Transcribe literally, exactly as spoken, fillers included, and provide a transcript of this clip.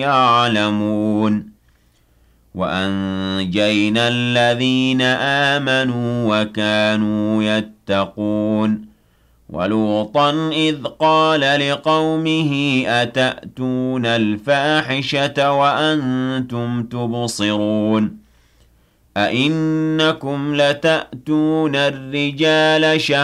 يعلمون وأنجينا الذين آمنوا وكانوا يتقون ولوطا إذ قال لقومه أتأتون الفاحشة وأنتم تبصرون أئنكم لتأتون الرجال شهوة